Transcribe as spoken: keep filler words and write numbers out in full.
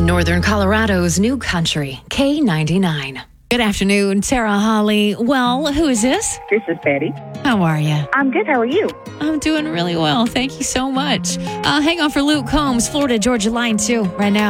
Northern Colorado's new country, K ninety-nine. Good afternoon, Tara Holly. Well, who is this? This is Betty. How are you? I'm good. How are you? I'm doing really well. Thank you so much. Uh, hang on for Luke Combs, Florida Georgia Line two, right now.